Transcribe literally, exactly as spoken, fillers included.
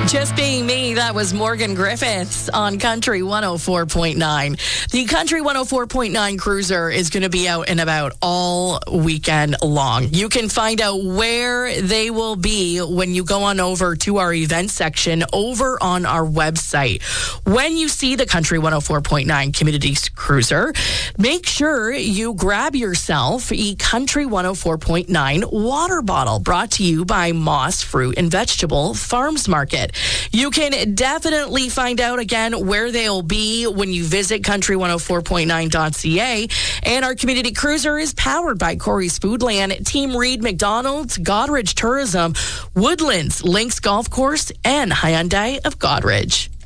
Just Being Me, that was Morgan Griffiths on Country one oh four point nine. The Country one oh four point nine Cruiser is going to be out and about all weekend long. You can find out where they will be when you go on over to our event section over on our website. When you see the Country one oh four point nine Community Cruiser, make sure you grab yourself a Country one oh four point nine water bottle, brought to you by Moss Fruit and Vegetable Farms Market. You can definitely find out again where they'll be when you visit country one oh four point nine dot c a. And our Community Cruiser is powered by Corey's Foodland, Team Reed McDonald's, Godridge Tourism, Woodlands, Links Golf Course, and Hyundai of Godridge.